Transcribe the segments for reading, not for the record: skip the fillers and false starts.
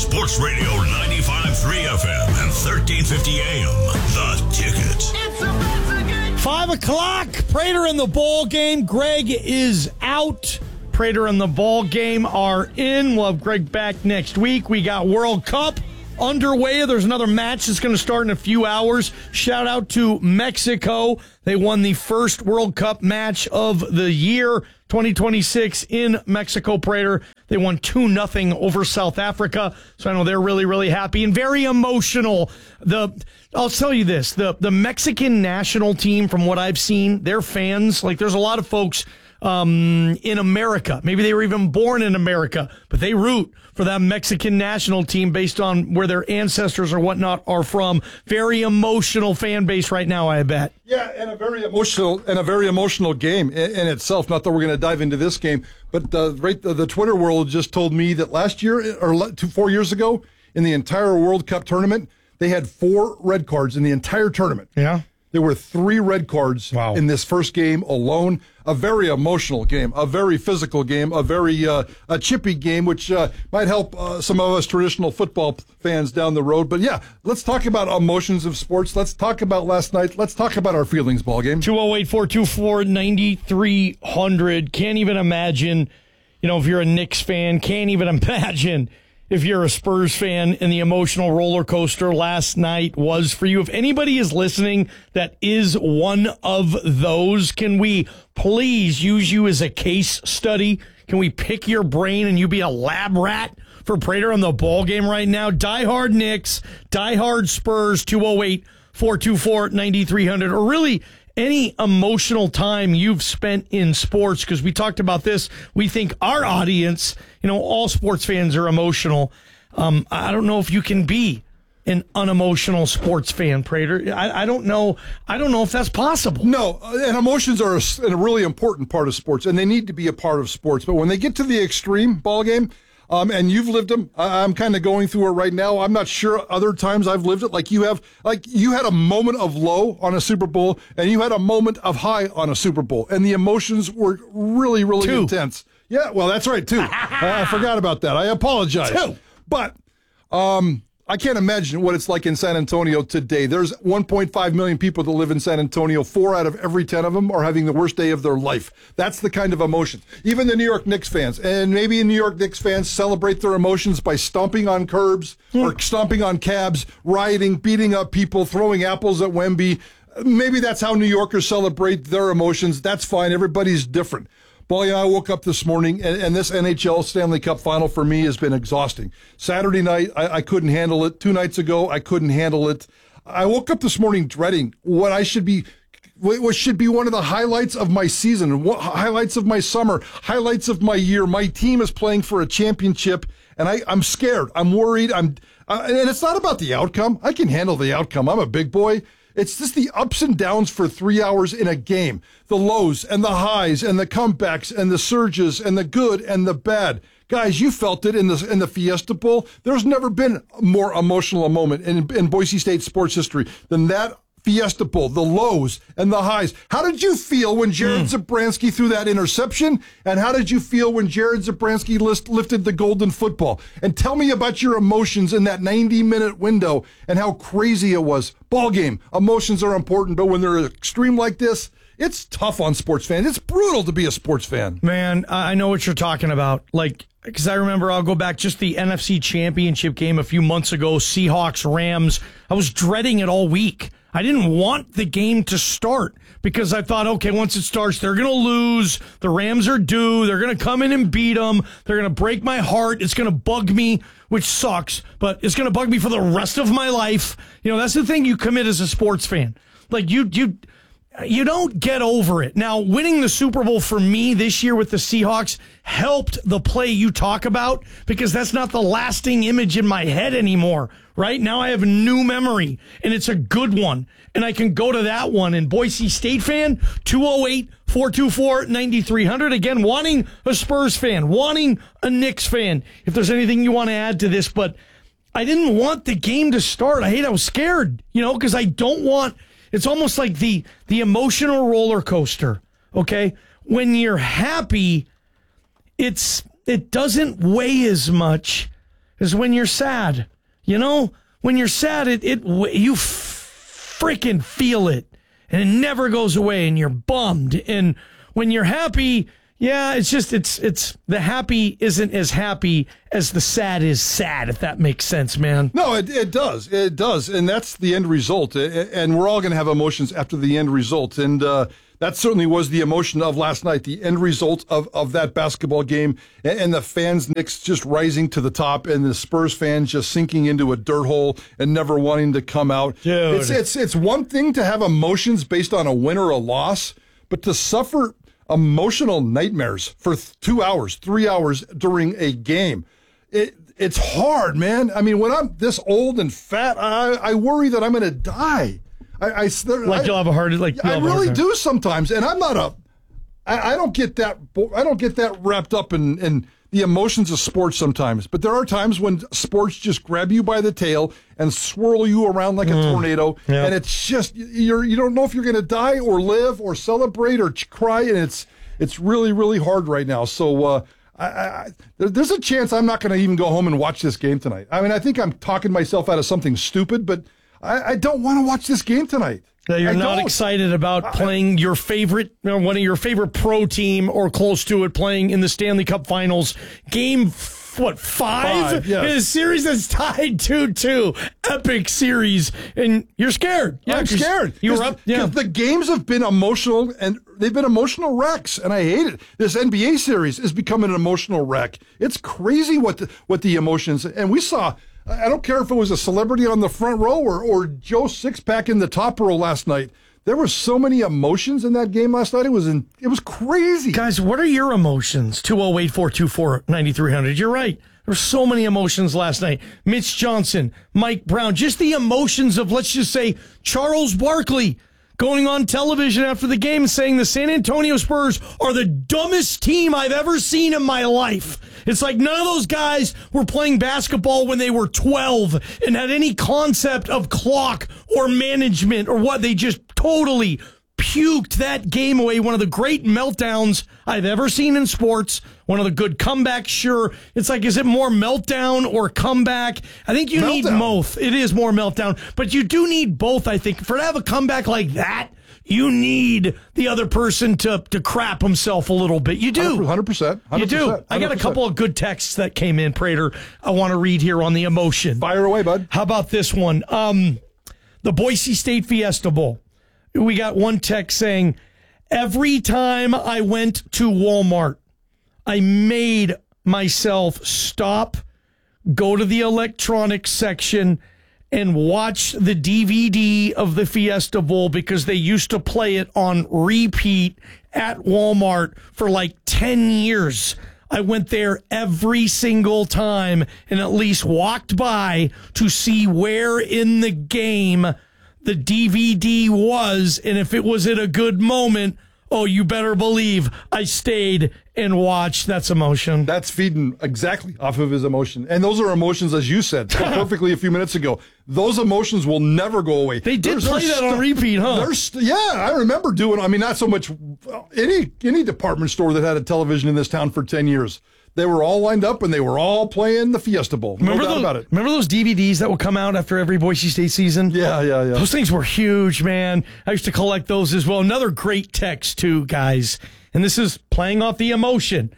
Sports Radio 95.3 FM and 1350 AM. The Ticket. 5 o'clock. Prater in the ball game. Greg is out. Prater and the ball game are in. We'll have Greg back next week. We got World Cup underway. There's another match that's going to start in a few hours. Shout out to Mexico. They won the first World Cup match of the year, 2026 in Mexico, Prater. They won 2-0 over South Africa. So I know they're really, really happy and very emotional. I'll tell you this, the Mexican national team, from what I've seen, their fans, like there's a lot of folks in America. Maybe they were even born in America, but they root for that Mexican national team based on where their ancestors or whatnot are from. Very emotional fan base right now, I bet. Yeah, and a very emotional game in itself. Not that we're going to dive into this game, but the Twitter world just told me that last year or 4 years ago in the entire World Cup tournament, they had 4 red cards in the entire tournament. Yeah. There were 3 red cards in this first game alone. A very emotional game, a very physical game, a very a chippy game, which might help some of us traditional football fans down the road. But yeah, let's talk about emotions of sports. Let's talk about last night. Let's talk about our feelings, ball game. 208-424-9300. Can't even imagine, if you're a Knicks fan, can't even imagine if you're a Spurs fan and the emotional roller coaster last night was for you. If anybody is listening that is one of those, can we please use you as a case study? Can we pick your brain and you be a lab rat for Prater on the ball game right now? Diehard Knicks, diehard Spurs, 208-424-9300, or really any emotional time you've spent in sports, because we talked about this. We think our audience, all sports fans are emotional. I don't know if you can be an unemotional sports fan, Prater. I don't know. I don't know if that's possible. No, and emotions are a really important part of sports, and they need to be a part of sports. But when they get to the extreme ball game, and you've lived them. I'm kind of going through it right now. I'm not sure other times I've lived it like you have. Like you had a moment of low on a Super Bowl, and you had a moment of high on a Super Bowl, and the emotions were really, really intense. Yeah, well, that's right, too. I forgot about that. I apologize. 2. But I can't imagine what it's like in San Antonio today. There's 1.5 million people that live in San Antonio. 4 out of every 10 of them are having the worst day of their life. That's the kind of emotion. Even the New York Knicks fans, and maybe New York Knicks fans celebrate their emotions by stomping on curbs or stomping on cabs, rioting, beating up people, throwing apples at Wemby. Maybe that's how New Yorkers celebrate their emotions. That's fine. Everybody's different. Boy, I woke up this morning, and this NHL Stanley Cup final for me has been exhausting. Saturday night, I couldn't handle it. 2 nights ago, I couldn't handle it. I woke up this morning dreading what should be one of the highlights of my season, highlights of my summer, highlights of my year. My team is playing for a championship, and I'm scared. I'm worried. And it's not about the outcome. I can handle the outcome. I'm a big boy. It's just the ups and downs for 3 hours in a game. The lows and the highs and the comebacks and the surges and the good and the bad. Guys, you felt it in the Fiesta Bowl. There's never been a more emotional a moment in Boise State sports history than that Fiesta Bowl, the lows and the highs. How did you feel when Jared Zabransky threw that interception? And how did you feel when Jared Zabransky lifted the golden football? And tell me about your emotions in that 90-minute window and how crazy it was. Ball game. Emotions are important, but when they're extreme like this, it's tough on sports fans. It's brutal to be a sports fan. Man, I know what you're talking about. Because I remember, I'll go back just the NFC Championship game a few months ago, Seahawks-Rams. I was dreading it all week. I didn't want the game to start because I thought, okay, once it starts, they're going to lose. The Rams are due. They're going to come in and beat them. They're going to break my heart. It's going to bug me, which sucks, but it's going to bug me for the rest of my life. That's the thing you commit as a sports fan. Like you don't get over it. Now, winning the Super Bowl for me this year with the Seahawks helped the play you talk about because that's not the lasting image in my head anymore, right? Now I have a new memory, and it's a good one, and I can go to that one. And Boise State fan, 208-424-9300. Again, wanting a Spurs fan, wanting a Knicks fan. If there's anything you want to add to this, but I didn't want the game to start. I was scared, because I don't want... It's almost like the emotional roller coaster, okay? When you're happy, it doesn't weigh as much is when you're sad. You know, when you're sad, you freaking feel it, and it never goes away, and you're bummed. And when you're happy, yeah, it's the happy isn't as happy as the sad is sad, if that makes sense, man. No, it does. It does. And that's the end result. And we're all going to have emotions after the end result. And that certainly was the emotion of last night, the end result of that basketball game, and the fans, Knicks just rising to the top, and the Spurs fans just sinking into a dirt hole and never wanting to come out. Dude. It's one thing to have emotions based on a win or a loss, but to suffer emotional nightmares for 2 hours, 3 hours during a game. It's hard, man. I mean, when I'm this old and fat, I worry that I'm going to die. You'll have a heart. I really do sometimes, and I'm not I don't get that. I don't get that wrapped up in the emotions of sports sometimes. But there are times when sports just grab you by the tail and swirl you around like a tornado, and it's just you don't know if you're going to die or live or celebrate or cry, and it's really, really hard right now. So there's a chance I'm not going to even go home and watch this game tonight. I mean, I think I'm talking myself out of something stupid, but I don't want to watch this game tonight. You're not excited about playing your favorite, one of your favorite pro team or close to it, playing in the Stanley Cup Finals. Game, 5? Yes. In a series that's tied 2-2. Epic series. And you're scared. Yeah, I'm scared. You were up. Yeah. The games have been emotional, and they've been emotional wrecks, and I hate it. This NBA series is becoming an emotional wreck. It's crazy what the emotions, and we saw. I don't care if it was a celebrity on the front row or Joe Sixpack in the top row last night. There were so many emotions in that game last night. It was crazy. Guys, what are your emotions? 208-424-9300. You're right. There were so many emotions last night. Mitch Johnson, Mike Brown, just the emotions of, let's just say, Charles Barkley going on television after the game saying the San Antonio Spurs are the dumbest team I've ever seen in my life. It's like none of those guys were playing basketball when they were 12 and had any concept of clock or management or what. They just totally puked that game away. One of the great meltdowns I've ever seen in sports. One of the good comebacks, sure. It's like, is it more meltdown or comeback? I think you need both. It is more meltdown, but you do need both, I think. For to have a comeback like that, you need the other person to crap himself a little bit. You do. 100%. You do. I got a couple of good texts that came in, Prater, I want to read here on the emotion. Fire away, bud. How about this one? The Boise State Fiesta Bowl. We got one text saying, every time I went to Walmart, I made myself stop, go to the electronics section, and watch the DVD of the Fiesta Bowl because they used to play it on repeat at Walmart for like 10 years. I went there every single time and at least walked by to see where in the game the DVD was, and if it was at a good moment, oh, you better believe I stayed and watched. That's emotion. That's feeding exactly off of his emotion. And those are emotions, as you said so perfectly a few minutes ago. Those emotions will never go away. They did play that on repeat, huh? Yeah, I remember doing, not so much any department store that had a television in this town for 10 years. They were all lined up, and they were all playing the Fiesta Bowl. No doubt about it. Remember those DVDs that would come out after every Boise State season? Yeah. Those things were huge, man. I used to collect those as well. Another great text, too, guys. And this is playing off the emotion.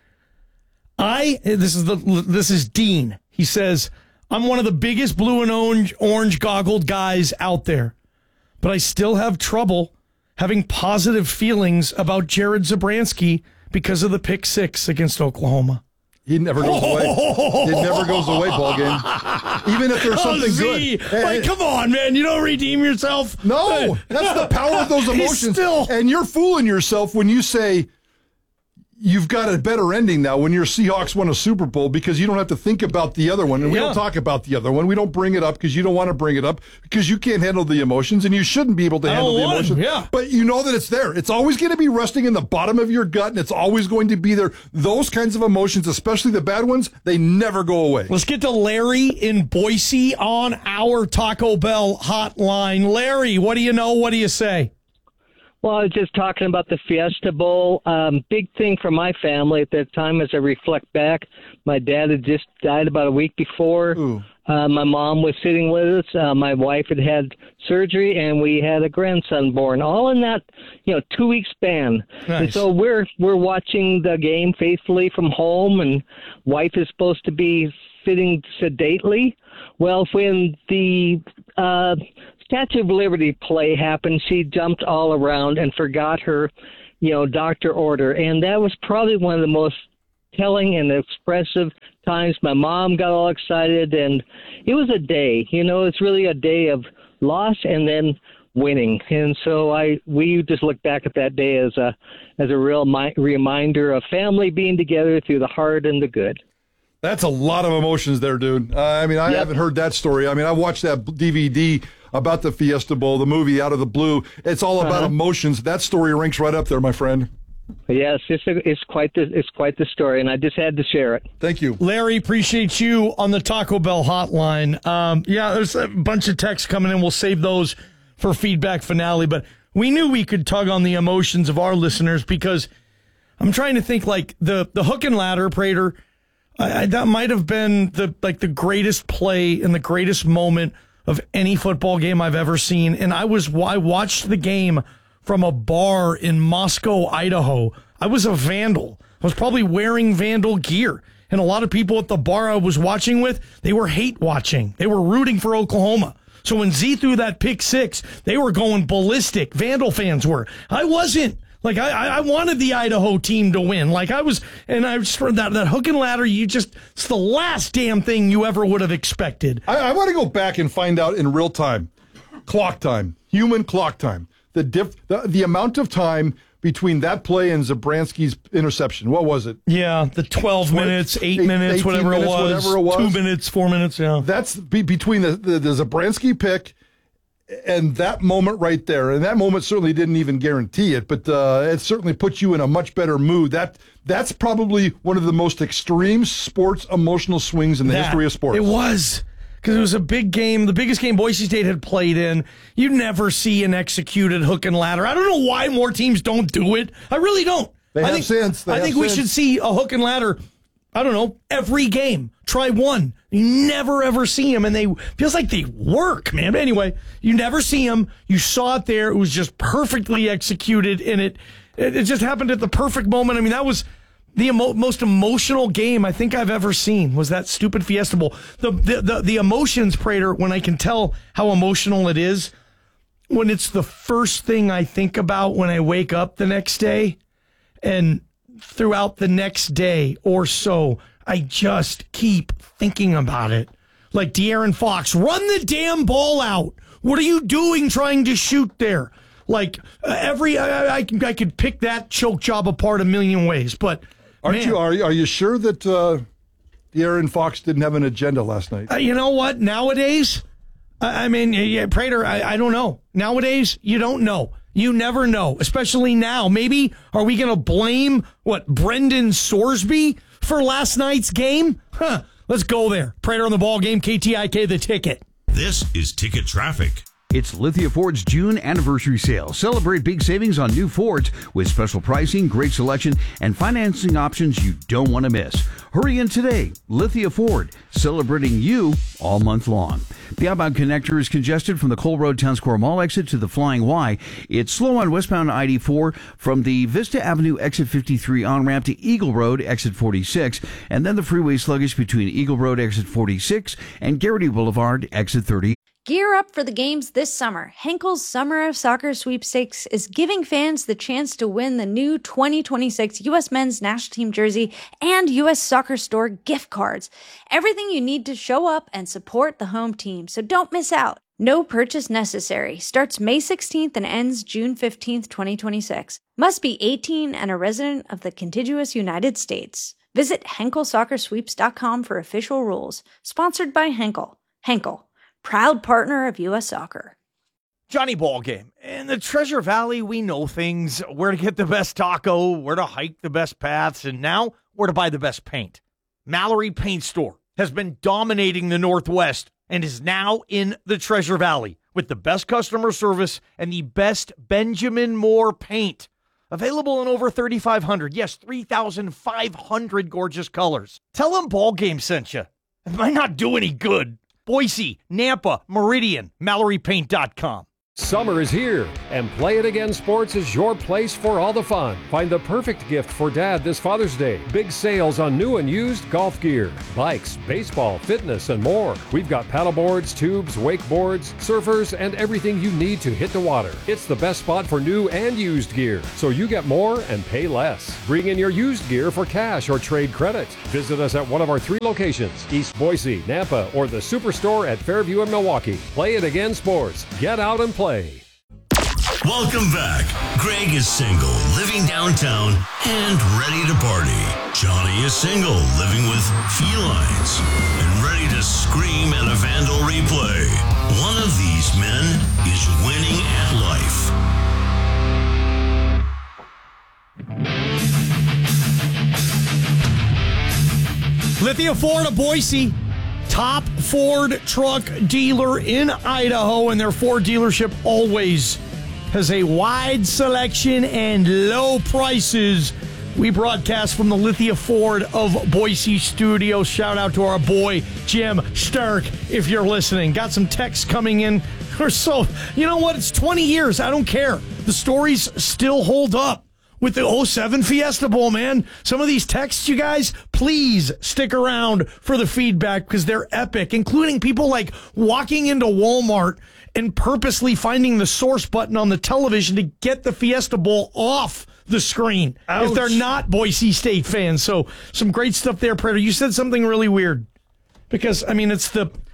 This is Dean. He says, I'm one of the biggest blue and orange goggled guys out there, but I still have trouble having positive feelings about Jared Zabransky because of the pick 6 against Oklahoma. He never goes away. It never goes away, ball game. Even if there's something good. Like, come on, man. You don't redeem yourself? No. That's the power of those emotions. And you're fooling yourself when you say you've got a better ending now when your Seahawks won a Super Bowl because you don't have to think about the other one. And we don't talk about the other one. We don't bring it up because you don't want to bring it up because you can't handle the emotions and you shouldn't be able to handle the emotions. Yeah. But you know that it's there. It's always going to be resting in the bottom of your gut and it's always going to be there. Those kinds of emotions, especially the bad ones, they never go away. Let's get to Larry in Boise on our Taco Bell hotline. Larry, what do you know? What do you say? Well, I was just talking about the Fiesta Bowl. Big thing for my family at that time as I reflect back. My dad had just died about a week before. My mom was sitting with us. My wife had had surgery, and we had a grandson born, all in that 2-week span. Nice. And so we're watching the game faithfully from home, and wife is supposed to be sitting sedately. Well, when the Statue of Liberty play happened, she jumped all around and forgot her, doctor order. And that was probably one of the most telling and expressive times. My mom got all excited, and it was a day. It's really a day of loss and then winning. And so we just look back at that day as a real reminder of family being together through the hard and the good. That's a lot of emotions there, dude. I haven't heard that story. I watched that DVD about the Fiesta Bowl, the movie Out of the Blue. It's all about emotions. That story ranks right up there, my friend. Yes, it's quite the story, and I just had to share it. Thank you, Larry. Appreciate you on the Taco Bell hotline. There's a bunch of texts coming in. We'll save those for feedback finale, but we knew we could tug on the emotions of our listeners because I'm trying to think like the hook and ladder, Prater. That might have been the greatest play and the greatest moment of any football game I've ever seen. And I watched the game from a bar in Moscow, Idaho. I was a Vandal. I was probably wearing Vandal gear. And a lot of people at the bar I was watching with, they were hate watching. They were rooting for Oklahoma. So when Z threw that pick six, they were going ballistic. Vandal fans were. I wasn't. Like, I wanted the Idaho team to win. Like, I just heard that hook and ladder, it's the last damn thing you ever would have expected. I want to go back and find out in real time, clock time, human clock time, the amount of time between that play and Zabransky's interception. What was it? Yeah, the 12 minutes, 8 minutes, whatever it was. 2 minutes, 4 minutes, yeah. That's between the Zabransky pick and that moment right there. And that moment certainly didn't even guarantee it, but it certainly puts you in a much better mood. That's probably one of the most extreme sports emotional swings in the history of sports. It was. Because it was a big game, the biggest game Boise State had played in. You never see an executed hook and ladder. I don't know why more teams don't do it. I really don't. I think we should see a hook and ladder, I don't know, every game. Try one. You never, ever see them, and feels like they work, man. But anyway, you never see them. You saw it there. It was just perfectly executed, and it just happened at the perfect moment. I mean, that was the most emotional game I think I've ever seen, was that stupid Fiesta Bowl. The emotions, Prater, when I can tell how emotional it is, when it's the first thing I think about when I wake up the next day, and throughout the next day or so, I just keep thinking about it. Like De'Aaron Fox, run the damn ball out. What are you doing trying to shoot there? Like I could pick that choke job apart a million ways, but are you sure that De'Aaron Fox didn't have an agenda last night? You know what? Nowadays, Prater, I don't know. Nowadays, you don't know. You never know, especially now. Maybe are we going to blame Brendan Sorsby for last night's game? Let's go there. Prater on the ball game. KTIK the ticket. This is Ticket Traffic. It's Lithia Ford's June anniversary sale. Celebrate big savings on new Fords with special pricing, great selection, and financing options you don't want to miss. Hurry in today. Lithia Ford, celebrating you all month long. The outbound connector is congested from the Cole Road Town Square Mall exit to the Flying Y. It's slow on westbound ID4 from the Vista Avenue exit 53 on-ramp to Eagle Road exit 46, and then the freeway sluggish between Eagle Road exit 46 and Garrity Boulevard exit 30. Gear up for the games this summer. Henkel's Summer of Soccer Sweepstakes is giving fans the chance to win the new 2026 U.S. Men's National Team jersey and U.S. Soccer Store gift cards. Everything you need to show up and support the home team, so don't miss out. No purchase necessary. Starts May 16th and ends June 15th, 2026. Must be 18 and a resident of the contiguous United States. Visit HenkelSoccerSweeps.com for official rules. Sponsored by Henkel. Henkel, proud partner of U.S. Soccer. Johnny Ballgame. In the Treasure Valley, we know things. Where to get the best taco, where to hike the best paths, and now where to buy the best paint. Mallory Paint Store has been dominating the Northwest and is now in the Treasure Valley, with the best customer service and the best Benjamin Moore paint. Available in over 3,500, yes, 3,500 gorgeous colors. Tell them Ball Game sent you. It might not do any good. Boise, Nampa, Meridian, MalloryPaint.com. Summer is here, and Play It Again Sports is your place for all the fun. Find the perfect gift for Dad this Father's Day. Big sales on new and used golf gear, bikes, baseball, fitness, and more. We've got paddleboards, tubes, wakeboards, surfers, and everything you need to hit the water. It's the best spot for new and used gear, so you get more and pay less. Bring in your used gear for cash or trade credits. Visit us at one of our 3 locations, East Boise, Nampa, or the Superstore at Fairview and Milwaukee. Play It Again Sports. Get out and play. Welcome back. Greg is single, living downtown, and ready to party. Johnny is single, living with felines, and ready to scream at a Vandal replay. One of these men is winning at life. Lithia Ford of Boise, top Ford truck dealer in Idaho, and their Ford dealership always has a wide selection and low prices. We broadcast from the Lithia Ford of Boise studio. Shout out to our boy Jim Stark if you're listening. Got some texts coming in. Or so, you know what? It's 20 years. I don't care. The stories still hold up with the 07 Fiesta Bowl, man. Some of these texts, you guys, please stick around for the feedback because they're epic, including people like walking into Walmart and purposely finding the source button on the television to get the Fiesta Bowl off the screen. Ouch. If they're not Boise State fans. So some great stuff there, Prater. You said something really weird because, I mean, it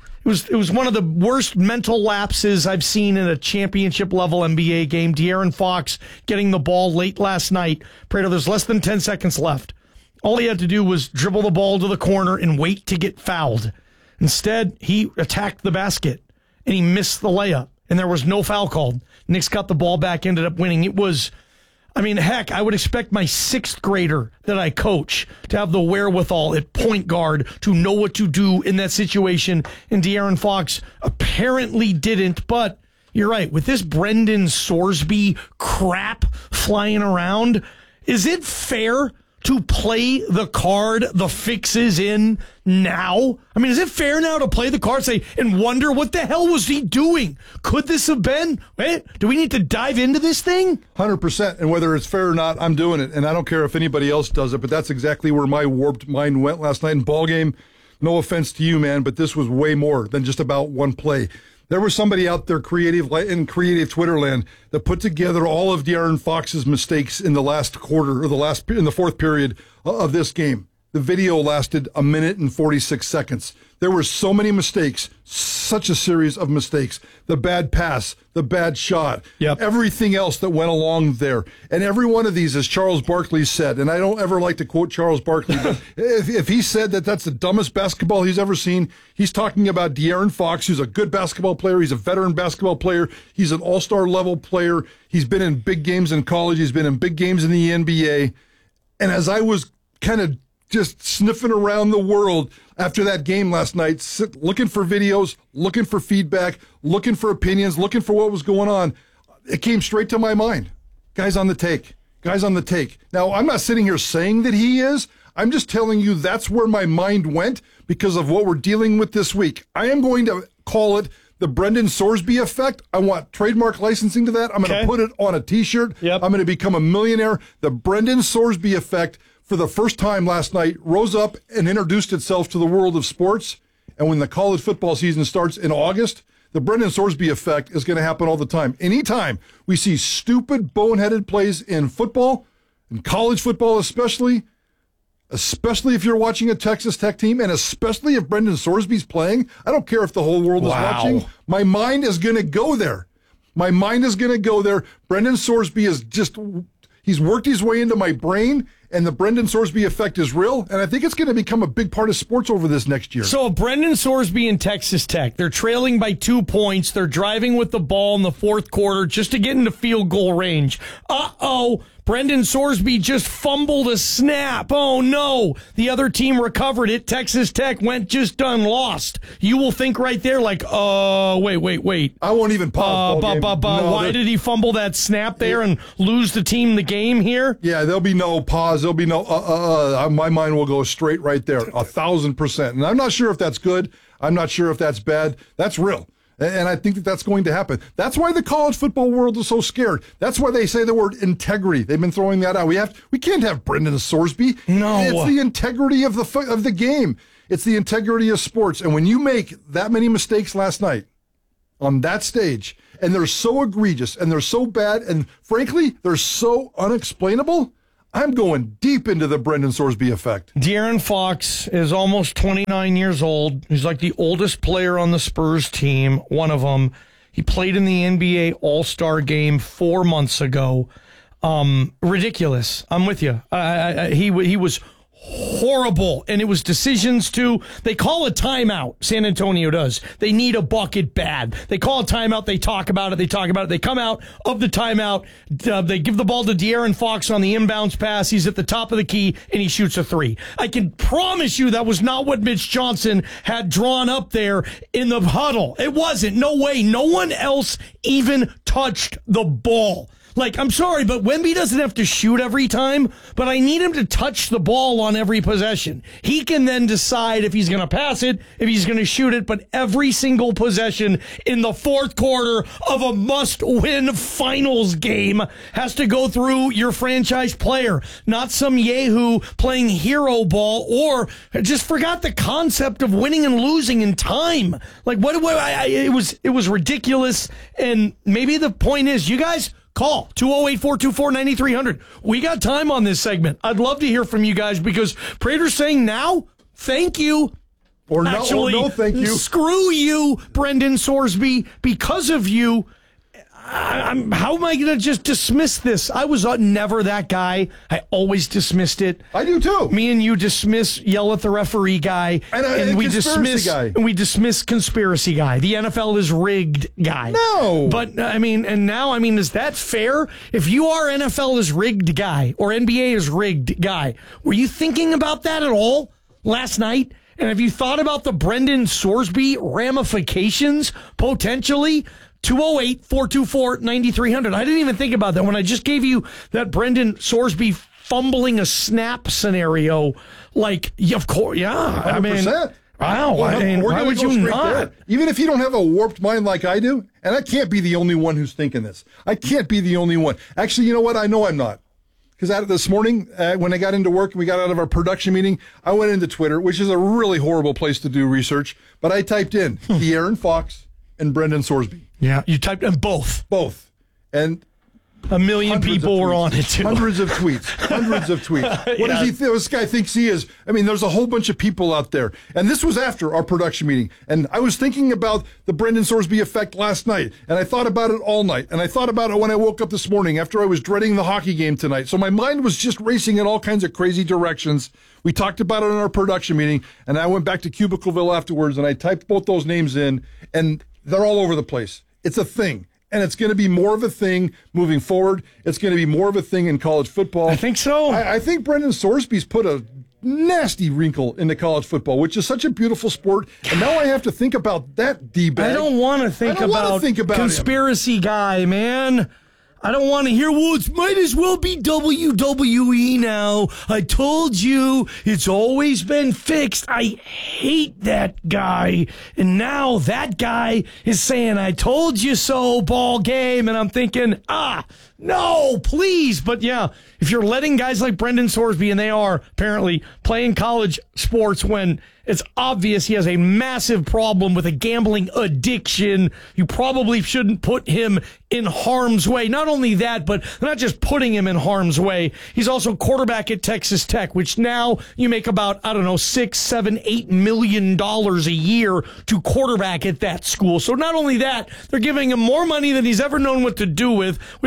was one of the worst mental lapses I've seen in a championship level NBA game. De'Aaron Fox getting the ball late last night. Prater, there's less than 10 seconds left. All he had to do was dribble the ball to the corner and wait to get fouled. Instead, he attacked the basket and he missed the layup and there was no foul called. Knicks got the ball back, ended up winning. It was, I mean, heck, I would expect my 6th grader that I coach to have the wherewithal at point guard to know what to do in that situation. And De'Aaron Fox apparently didn't, but you're right. With this Brendan Sorsby crap flying around, is it fair to play the card the fix is in now? I mean, is it fair now to play the card, say, and wonder what the hell was he doing? Could this have been? Wait, do we need to dive into this thing? 100%. And whether it's fair or not, I'm doing it. And I don't care if anybody else does it, but that's exactly where my warped mind went last night in ball game. No offense to you, man, but this was way more than just about one play. There was somebody out there in creative Twitter land that put together all of De'Aaron Fox's mistakes in the last quarter or in the 4th period of this game. The video lasted 1 minute and 46 seconds. There were so many mistakes, such a series of mistakes. The bad pass, the bad shot, everything else that went along there. And every one of these, as Charles Barkley said, and I don't ever like to quote Charles Barkley, but if he said that that's the dumbest basketball he's ever seen, he's talking about De'Aaron Fox, who's a good basketball player. He's a veteran basketball player. He's an all-star level player. He's been in big games in college. He's been in big games in the NBA. And as I was kind of just sniffing around the world after that game last night, looking for videos, looking for feedback, looking for opinions, looking for what was going on, it came straight to my mind. Guys on the take. Now, I'm not sitting here saying that he is. I'm just telling you that's where my mind went because of what we're dealing with this week. I am going to call it the Brendan Sorsby effect. I want trademark licensing to that. I'm going to put it on a T-shirt. I'm going to become a millionaire. The Brendan Sorsby effect, for the first time last night, rose up and introduced itself to the world of sports. And when the college football season starts in August, the Brendan Sorsby effect is going to happen all the time. Anytime we see stupid, boneheaded plays in football, in college football especially if you're watching a Texas Tech team, and especially if Brendan Sorsby's playing, I don't care if the whole world is watching, my mind is going to go there. Brendan Sorsby is he's worked his way into my brain, and the Brendan Sorsby effect is real, and I think it's going to become a big part of sports over this next year. So Brendan Sorsby and Texas Tech, they're trailing by 2 points. They're driving with the ball in the fourth quarter just to get into field goal range. Brendan Sorsby just fumbled a snap. Oh, no. The other team recovered it. Texas Tech went just done lost. You will think right there like, wait. I won't even pause. Why did he fumble that snap there and lose the team the game here? Yeah, there'll be no pause. There'll be no, my mind will go straight right there, 1,000%. And I'm not sure if that's good. I'm not sure if that's bad. That's real. And I think that that's going to happen. That's why the college football world is so scared. That's why they say the word integrity. They've been throwing that out. We can't have Brendan Sorsby. No. It's the integrity of the game. It's the integrity of sports. And when you make that many mistakes last night on that stage, and they're so egregious, and they're so bad, and frankly, they're so unexplainable, I'm going deep into the Brendan Sorsby effect. De'Aaron Fox is almost 29 years old. He's like the oldest player on the Spurs team, one of them. He played in the NBA All-Star game 4 months ago. Ridiculous. I'm with you. He was horrible, and it was decisions too. They call a timeout. San Antonio does. They need a bucket bad. They call a timeout. They talk about it. They come out of the timeout. They give the ball to De'Aaron Fox on the inbounds pass. He's at the top of the key, and he shoots a 3. I can promise you that was not what Mitch Johnson had drawn up there in the huddle. It wasn't. No way. No one else even touched the ball. Like, I'm sorry, but Wemby doesn't have to shoot every time, but I need him to touch the ball on every possession. He can then decide if he's going to pass it, if he's going to shoot it, but every single possession in the fourth quarter of a must-win finals game has to go through your franchise player, not some yahoo playing hero ball or just forgot the concept of winning and losing in time. Like, it was ridiculous, and maybe the point is, you guys, call 208-424-9300. We got time on this segment. I'd love to hear from you guys because Prater's saying now, thank you. Or no, thank you. Screw you, Brendan Sorsby. Because of you, how am I going to just dismiss this? I was never that guy. I always dismissed it. I do too. Me and you yell at the referee guy, and we dismiss conspiracy guy. The NFL is rigged guy. No, but is that fair? If you are NFL is rigged guy or NBA is rigged guy, were you thinking about that at all last night? And have you thought about the Brendan Sorsby ramifications potentially? 208-424-9300. I didn't even think about that when I just gave you that Brendan Sorsby fumbling a snap scenario. Like, of course, yeah. 100%. Wow. Why would you not? There. Even if you don't have a warped mind like I do, and I can't be the only one who's thinking this. I can't be the only one. Actually, you know what? I know I'm not. Because this morning, when I got into work and we got out of our production meeting, I went into Twitter, which is a really horrible place to do research, but I typed in De'Aaron Fox and Brendan Sorsby. Yeah, you typed in both. Both. And 1 million people were on it, too. Hundreds of tweets. What does this guy thinks he is? I mean, there's a whole bunch of people out there. And this was after our production meeting. And I was thinking about the Brendan Sorsby effect last night. And I thought about it all night. And I thought about it when I woke up this morning after I was dreading the hockey game tonight. So my mind was just racing in all kinds of crazy directions. We talked about it in our production meeting. And I went back to Cubicleville afterwards and I typed both those names in. And they're all over the place. It's a thing. And it's going to be more of a thing moving forward. It's going to be more of a thing in college football. I think so. I think Brendan Sorsby's put a nasty wrinkle into college football, which is such a beautiful sport. And now I have to think about that D-bag. I don't want to think about conspiracy him. Guy, man. I don't want to hear, well, it might as well be WWE now. I told you, it's always been fixed. I hate that guy. And now that guy is saying, I told you so, ball game. And I'm thinking, no, please. But yeah, if you're letting guys like Brendan Sorsby, and they are apparently playing college sports when it's obvious he has a massive problem with a gambling addiction, you probably shouldn't put him in harm's way. Not only that, but they're not just putting him in harm's way. He's also quarterback at Texas Tech, which now you make about, $6, $7, $8 million a year to quarterback at that school. So not only that, they're giving him more money than he's ever known what to do with a severe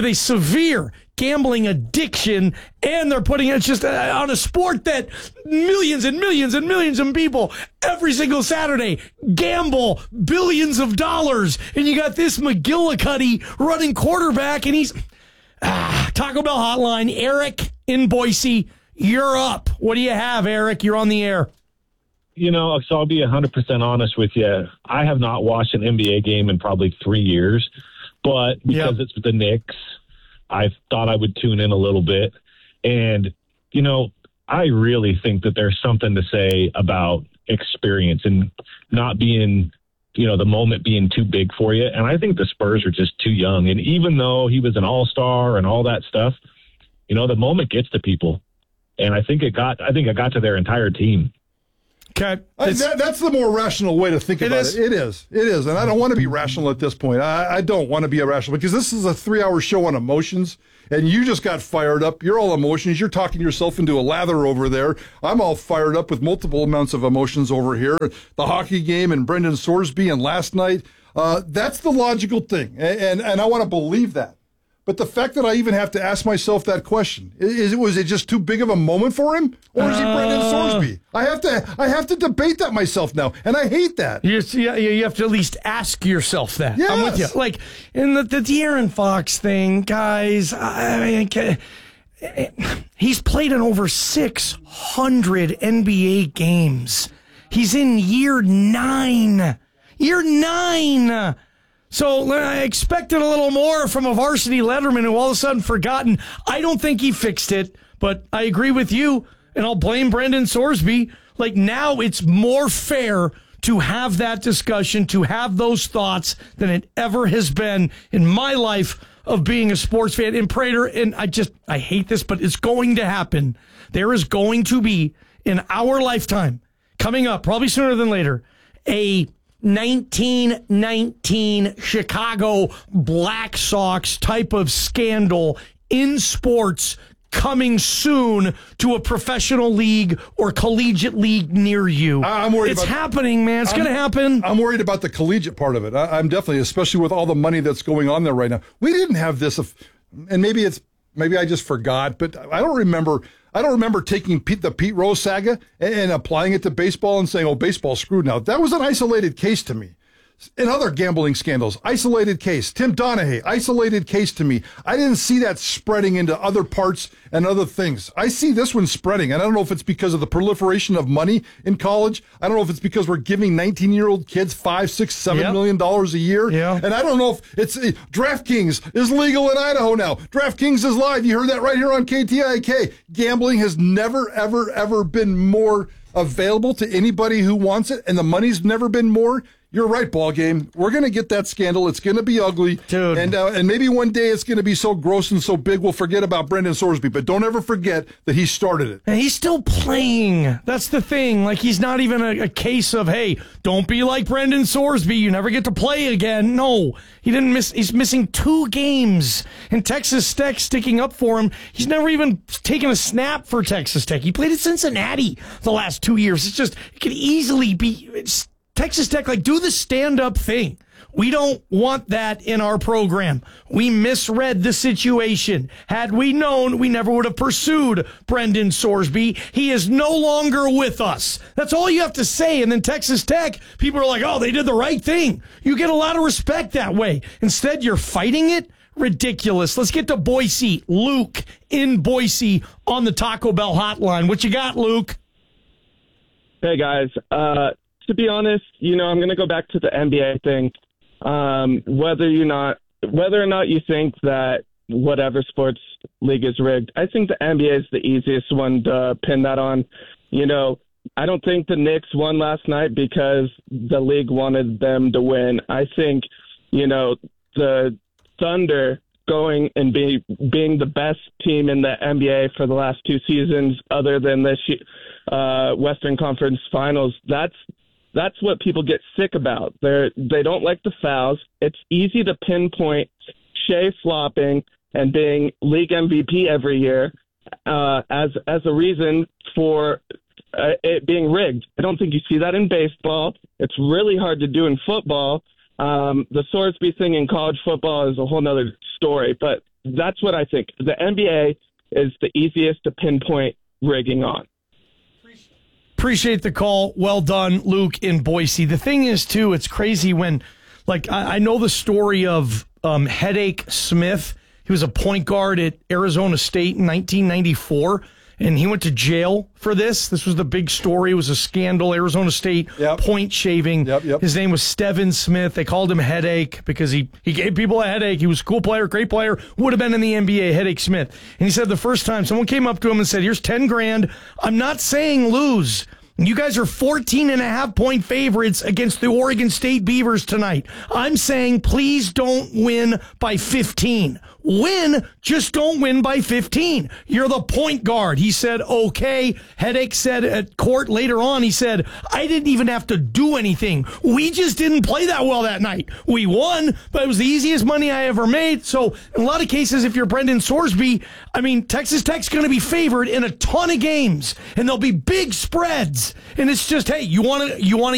severe gambling addiction, and they're putting it just on a sport that millions and millions and millions of people every single Saturday gamble billions of dollars. And you got this McGillicuddy running quarterback, and he's Taco Bell Hotline. Eric in Boise, you're up. What do you have, Eric? You're on the air. So I'll be 100% honest with you. I have not watched an NBA game in probably 3 years, but because it's the Knicks, I thought I would tune in a little bit. And, I really think that there's something to say about experience and not being, the moment being too big for you. And I think the Spurs are just too young. And even though he was an all-star and all that stuff, the moment gets to people. And I think it got to their entire team. Okay. That's the more rational way to think about it. It is. And I don't want to be rational at this point. I don't want to be irrational because this is a 3-hour show on emotions, and you just got fired up. You're all emotions. You're talking yourself into a lather over there. I'm all fired up with multiple amounts of emotions over here. The hockey game and Brendan Sorsby and last night. That's the logical thing, and I want to believe that. But the fact that I even have to ask myself that question, was it just too big of a moment for him? Or is he Brendan Sorsby? I have to debate that myself now, and I hate that. You have to at least ask yourself that. Yes. I'm with you. Like, in the De'Aaron Fox thing, guys, he's played in over 600 NBA games. He's in year 9. Year 9! So I expected a little more from a varsity letterman who all of a sudden forgotten. I don't think he fixed it, but I agree with you, and I'll blame Brendan Sorsby. Like, now it's more fair to have that discussion, to have those thoughts than it ever has been in my life of being a sports fan. And Prater, and I hate this, but it's going to happen. There is going to be, in our lifetime, coming up, probably sooner than later, a 1919 Chicago Black Sox type of scandal in sports coming soon to a professional league or collegiate league near you. I'm worried it's happening, man. It's going to happen. I'm worried about the collegiate part of it. I'm definitely, especially with all the money that's going on there right now. We didn't have this, and maybe I just forgot, but I don't remember taking the Pete Rose saga and applying it to baseball and saying, oh, baseball's screwed now. That was an isolated case to me. In other gambling scandals, isolated case. Tim Donaghy, isolated case to me. I didn't see that spreading into other parts and other things. I see this one spreading, and I don't know if it's because of the proliferation of money in college. I don't know if it's because we're giving 19-year-old kids $5, $6, $7 million a year. Yeah. And I don't know if it's DraftKings is legal in Idaho now. DraftKings is live. You heard that right here on KTIK. Gambling has never, ever, ever been more available to anybody who wants it, and the money's never been more. You're right, ball game. We're going to get that scandal. It's going to be ugly. Dude. And maybe one day it's going to be so gross and so big we'll forget about Brendan Sorsby. But don't ever forget that he started it. And he's still playing. That's the thing. Like, he's not even a case of, hey, don't be like Brendan Sorsby. You never get to play again. No, he didn't miss. He's missing 2 games. And Texas Tech sticking up for him. He's never even taken a snap for Texas Tech. He played at Cincinnati the last 2 years. It could easily be... Texas Tech, do the stand-up thing. We don't want that in our program. We misread the situation. Had we known, we never would have pursued Brendan Sorsby. He is no longer with us. That's all you have to say. And then Texas Tech, people are like, oh, they did the right thing. You get a lot of respect that way. Instead, you're fighting it. Ridiculous. Let's get to Boise. Luke in Boise on the Taco Bell hotline. What you got, Luke? Hey, guys. To be honest, I'm going to go back to the NBA thing. Whether or not you think that whatever sports league is rigged, I think the NBA is the easiest one to pin that on. I don't think the Knicks won last night because the league wanted them to win. I think, the Thunder going and being the best team in the NBA for the last 2 seasons, other than this Western Conference Finals, that's what people get sick about. They don't like the fouls. It's easy to pinpoint Shea flopping and being league MVP every year as a reason for it being rigged. I don't think you see that in baseball. It's really hard to do in football. The Sorsby thing in college football is a whole nother story. But that's what I think. The NBA is the easiest to pinpoint rigging on. Appreciate the call. Well done, Luke in Boise. The thing is, too, it's crazy when, like, I know the story of Headache Smith. He was a point guard at Arizona State in 1994, and he went to jail for this. This was the big story. It was a scandal. Arizona State point shaving. His name was Steven Smith. They called him Headache because he gave people a headache. He was a cool player, great player, would have been in the NBA, Headache Smith. And he said the first time someone came up to him and said, here's 10 grand. I'm not saying lose. You guys are 14.5-point favorites against the Oregon State Beavers tonight. I'm saying please don't win by 15. Win, just don't win by 15. You're the point guard. He said, okay. Headache said at court later on, he said, I didn't even have to do anything. We just didn't play that well that night. We won, but it was the easiest money I ever made. So in a lot of cases, if you're Brendan Sorsby, I mean, Texas Tech's going to be favored in a ton of games, and there'll be big spreads. And it's just, hey, you want to